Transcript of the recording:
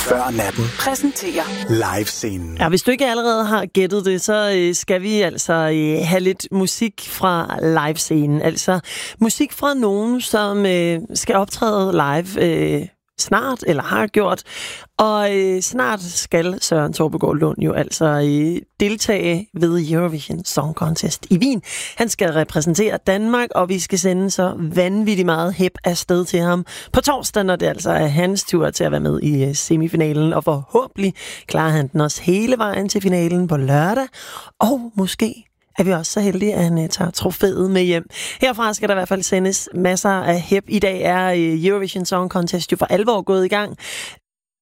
Før natten præsenterer live-scenen. Ja, hvis du ikke allerede har gættet det, så skal vi altså have lidt musik fra live-scenen. Altså musik fra nogen, som skal optræde live snart, eller har gjort. Og snart skal Søren Torpegaard Lund jo altså deltage ved Eurovision Song Contest i Wien. Han skal repræsentere Danmark, og vi skal sende så vanvittigt meget hep afsted til ham på torsdag, når det altså er hans tur til at være med i semifinalen. Og forhåbentlig klarer han den også hele vejen til finalen på lørdag. Og måske er vi også så heldige, at han tager trofæet med hjem. Herfra skal der i hvert fald sendes masser af hep. I dag er Eurovision Song Contest jo for alvor gået i gang.